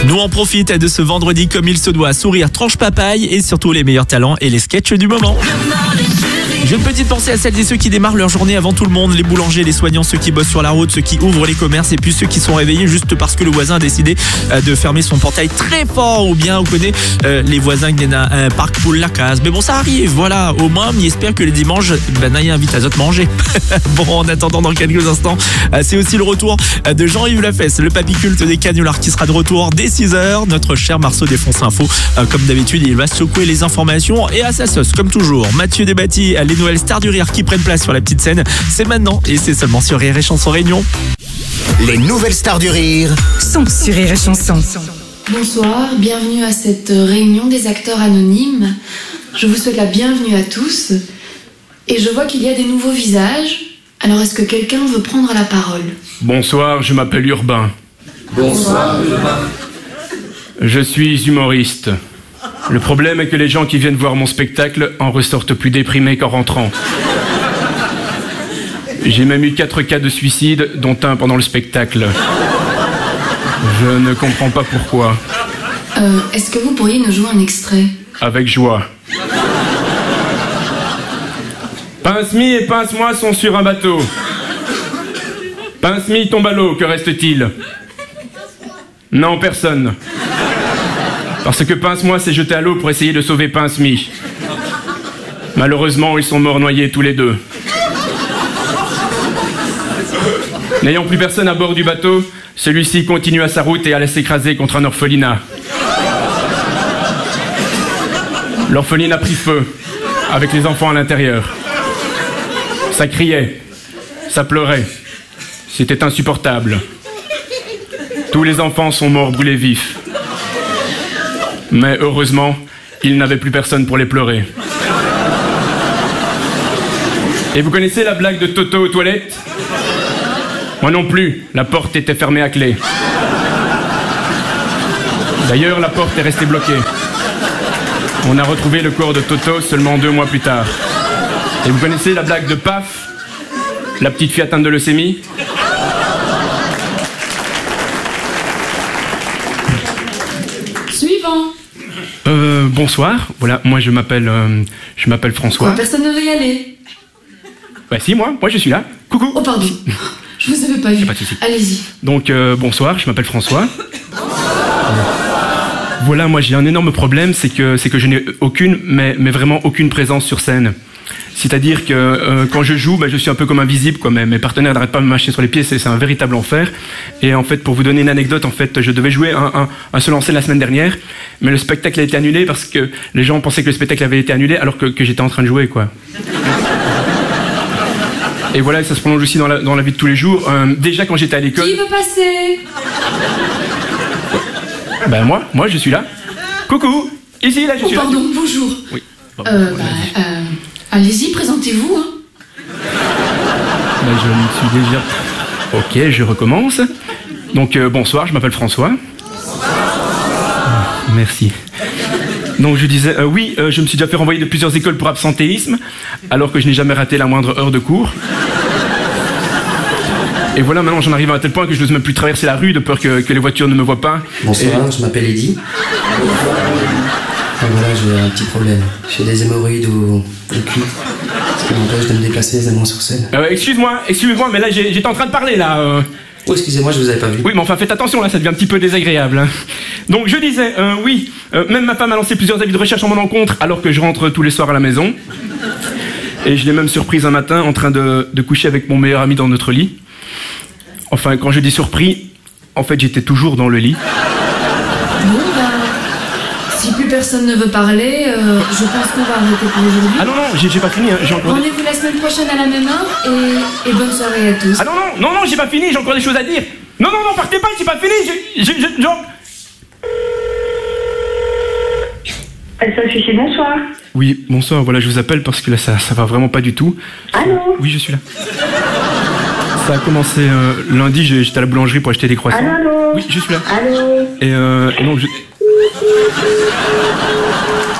Nous on profite de ce vendredi comme il se doit, sourire, tranche papaye et surtout les meilleurs talents et les sketchs du moment. J'ai une petite pensée à celles et ceux qui démarrent leur journée avant tout le monde, les boulangers, les soignants, ceux qui bossent sur la route, ceux qui ouvrent les commerces et puis ceux qui sont réveillés juste parce que le voisin a décidé de fermer son portail très fort, ou bien on connaît les voisins qui viennent à un parc pour la case. Mais bon, ça arrive, voilà, au moins on espère que les dimanches, Naïa invite à autres manger. Bon, en attendant, dans quelques instants, c'est aussi le retour de Jean-Yves Lafesse, le papy culte des canulars qui sera de retour dès 6h. Notre cher Marceau défonce info, comme d'habitude, il va secouer les informations et à sa sauce, comme toujours. Mathieu Desbâtis, les nouvelles stars du rire qui prennent place sur la petite scène, c'est maintenant et c'est seulement sur Rire et Chanson Réunion. Les nouvelles stars du rire sont sur Rire et Chanson. Bonsoir, bienvenue à cette réunion des acteurs anonymes. Je vous souhaite la bienvenue à tous. Et je vois qu'il y a des nouveaux visages. Alors est-ce que quelqu'un veut prendre la parole? Bonsoir, je m'appelle Urbain. Bonsoir, Urbain. Je suis humoriste. Le problème est que les gens qui viennent voir mon spectacle en ressortent plus déprimés qu'en rentrant. J'ai même eu 4 cas de suicide, dont un pendant le spectacle. Je ne comprends pas pourquoi. Est-ce que vous pourriez nous jouer un extrait? Avec joie. Pince-mi et Pince-moi sont sur un bateau. Pince-mi tombe à l'eau, que reste-t-il? Non, personne. Parce que Pince-moi s'est jeté à l'eau pour essayer de sauver Pince-mi. Malheureusement, ils sont morts noyés tous les deux. N'ayant plus personne à bord du bateau, celui-ci continua sa route et alla s'écraser contre un orphelinat. L'orphelinat prit feu, avec les enfants à l'intérieur. Ça criait, ça pleurait. C'était insupportable. Tous les enfants sont morts brûlés vifs. Mais heureusement, il n'avait plus personne pour les pleurer. Et vous connaissez la blague de Toto aux toilettes? Moi non plus, la porte était fermée à clé. D'ailleurs, la porte est restée bloquée. On a retrouvé le corps de Toto seulement 2 mois plus tard. Et vous connaissez la blague de Paf, la petite fille atteinte de leucémie? Suivant. Bonsoir. Voilà, moi je m'appelle François. Quoi, personne ne veut y aller? Bah si, moi je suis là. Coucou. Oh pardon, je vous avais pas vu. Pas de souci. Allez-y. Donc bonsoir, je m'appelle François. Voilà, moi j'ai un énorme problème, c'est que je n'ai aucune, mais vraiment aucune présence sur scène. C'est-à-dire que quand je joue, je suis un peu comme invisible, quoi. Mes partenaires n'arrêtent pas de me mâcher sur les pieds, c'est un véritable enfer. Et en fait, pour vous donner une anecdote, en fait, je devais jouer un seul en scène la semaine dernière, mais le spectacle a été annulé parce que les gens pensaient que le spectacle avait été annulé alors que j'étais en train de jouer, quoi. Et voilà, ça se prolonge aussi dans la vie de tous les jours. Déjà quand j'étais à l'école... Qui veut passer? Ben moi je suis là. Coucou, ici, là, je suis là. Pardon, bonjour. Oui. Allez-y, présentez-vous. Hein. Ben, je me suis déjà... Ok, je recommence. Donc bonsoir, je m'appelle François. Merci. Donc je disais, oui, je me suis déjà fait renvoyer de plusieurs écoles pour absentéisme, alors que je n'ai jamais raté la moindre heure de cours. Et voilà, maintenant j'en arrive à un tel point que je n'ose même plus traverser la rue de peur que les voitures ne me voient pas. Bonsoir, je m'appelle Eddy. Enfin, voilà, j'ai un petit problème. J'ai des hémorroïdes au cul, ce qui m'empêche de me déplacer aisément sur scène. Excuse-moi, mais là j'étais en train de parler là. Oh, excusez-moi, je vous avais pas vu. Oui, mais enfin faites attention, là ça devient un petit peu désagréable. Hein. Donc je disais, oui, même ma femme a lancé plusieurs avis de recherche en mon encontre alors que je rentre tous les soirs à la maison. Et je l'ai même surprise un matin en train de coucher avec mon meilleur ami dans notre lit. Enfin, quand je dis surpris, en fait j'étais toujours dans le lit. Bon, si plus personne ne veut parler, je pense qu'on va arrêter pour aujourd'hui. Ah non, j'ai pas fini, hein. J'ai encore... Rendez-vous la semaine prochaine à la même heure et bonne soirée à tous. Ah non, j'ai pas fini, j'ai encore des choses à dire. Non, partez pas, j'ai pas fini, Sophie, bonsoir. Oui, bonsoir, voilà, je vous appelle parce que là, ça va vraiment pas du tout. Allô? Oui, je suis là. Ça a commencé lundi, j'étais à la boulangerie pour acheter des croissants. Allô? Oui, je suis là. Allô? Et non,